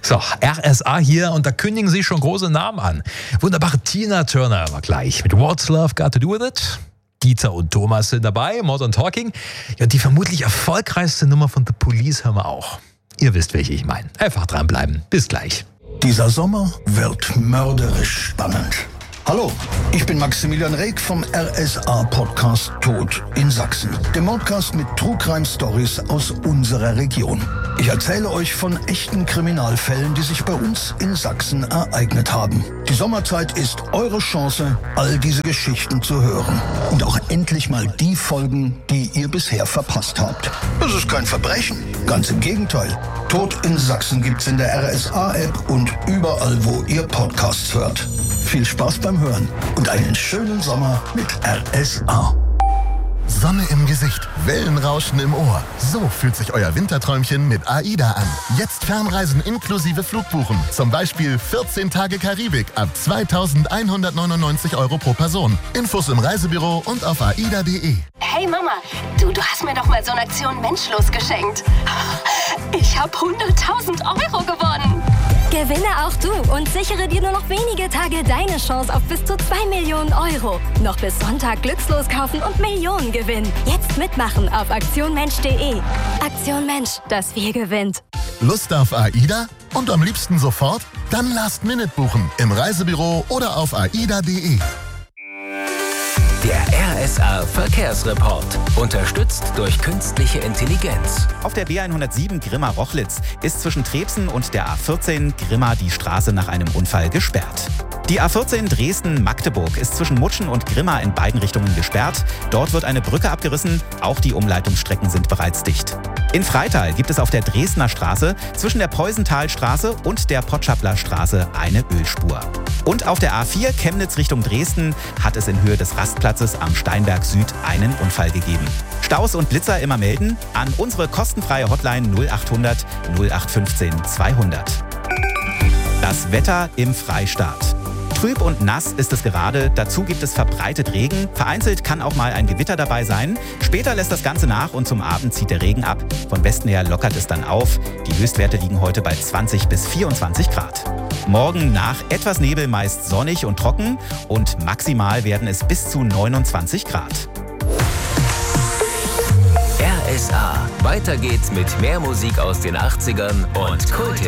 So, RSA hier und da kündigen sich schon große Namen an. Wunderbare Tina Turner war gleich mit What's Love Got to Do With It? Dieter und Thomas sind dabei, Modern Talking. Ja, und die vermutlich erfolgreichste Nummer von The Police hören wir auch. Ihr wisst, welche ich meine. Einfach dranbleiben. Bis gleich. Dieser Sommer wird mörderisch spannend. Hallo, ich bin Maximilian Reg vom RSA-Podcast Tod in Sachsen, dem Podcast mit True Crime Stories aus unserer Region. Ich erzähle euch von echten Kriminalfällen, die sich bei uns in Sachsen ereignet haben. Die Sommerzeit ist eure Chance, all diese Geschichten zu hören. Und auch endlich mal die Folgen, die ihr bisher verpasst habt. Das ist kein Verbrechen, ganz im Gegenteil. Tod in Sachsen gibt's in der RSA-App und überall, wo ihr Podcasts hört. Viel Spaß beim Hören und einen schönen Sommer mit RSA. Sonne im Gesicht, Wellenrauschen im Ohr. So fühlt sich euer Winterträumchen mit AIDA an. Jetzt Fernreisen inklusive Flugbuchen. Zum Beispiel 14 Tage Karibik ab 2.199 € pro Person. Infos im Reisebüro und auf aida.de. Hey Mama, du hast mir doch mal so eine Aktion Menschlos geschenkt. Ich habe 100.000 € gewonnen. Gewinne auch du und sichere dir nur noch wenige Tage deine Chance auf bis zu 2 Millionen €. Noch bis Sonntag glückslos kaufen und Millionen gewinnen. Jetzt mitmachen auf aktionmensch.de. Aktion Mensch, das Wir gewinnt. Lust auf AIDA? Und am liebsten sofort? Dann Last Minute buchen im Reisebüro oder auf aida.de. Der RSA Verkehrsreport. Unterstützt durch künstliche Intelligenz. Auf der B107 Grimma-Rochlitz ist zwischen Trebsen und der A14 Grimma die Straße nach einem Unfall gesperrt. Die A14 Dresden-Magdeburg ist zwischen Mutschen und Grimma in beiden Richtungen gesperrt. Dort wird eine Brücke abgerissen, auch die Umleitungsstrecken sind bereits dicht. In Freital gibt es auf der Dresdner Straße zwischen der Peusenthalstraße und der Potschapler Straße eine Ölspur. Und auf der A4 Chemnitz Richtung Dresden hat es in Höhe des Rastplatzes am Steinberg Süd einen Unfall gegeben. Staus und Blitzer immer melden an unsere kostenfreie Hotline 0800 0815 200. Das Wetter im Freistaat. Trüb und nass ist es gerade, dazu gibt es verbreitet Regen. Vereinzelt kann auch mal ein Gewitter dabei sein. Später lässt das Ganze nach und zum Abend zieht der Regen ab. Von Westen her lockert es dann auf. Die Höchstwerte liegen heute bei 20 bis 24 Grad. Morgen nach etwas Nebel meist sonnig und trocken und maximal werden es bis zu 29 Grad. RSA. Weiter geht's mit mehr Musik aus den 80ern und Kult.